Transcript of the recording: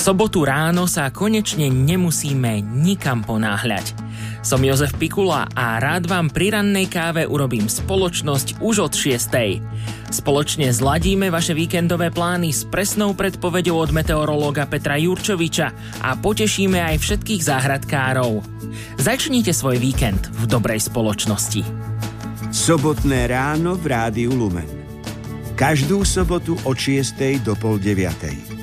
sobotu ráno sa konečne nemusíme nikam ponáhľať. Som Jozef Pikula a rád vám pri rannej káve urobím spoločnosť už od 6:00. Spoločne zladíme vaše víkendové plány s presnou predpoveďou od meteorológa Petra Jurčoviča a potešíme aj všetkých záhradkárov. Začnite svoj víkend v dobrej spoločnosti. Sobotné ráno v Rádiu Lumen. Každú sobotu od 6:00 do 8:30.